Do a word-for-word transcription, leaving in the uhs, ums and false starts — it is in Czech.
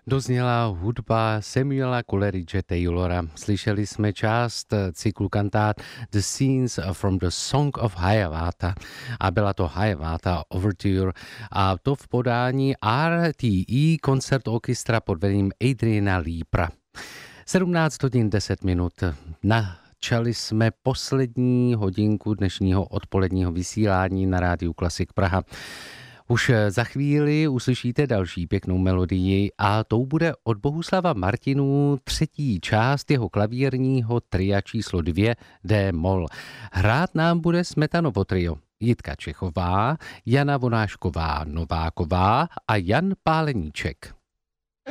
Dozněla hudba Samuela Coleridge Taylora. Slyšeli jsme část cyklu kantát The Scenes from the Song of Hiawatha a byla to Hiawatha Overture a to v podání R T E Concert Orchestra pod vedením Adriana Liepra. sedmnáct hodin deset minut na Čali jsme poslední hodinku dnešního odpoledního vysílání na rádiu Klasik Praha. Už za chvíli uslyšíte další pěknou melodii a tou bude od Bohuslava Martinů třetí část jeho klavírního tria číslo dvě D-moll. Hrát nám bude Smetanovo trio. Jitka Čechová, Jana Vonášková Nováková a Jan Páleníček.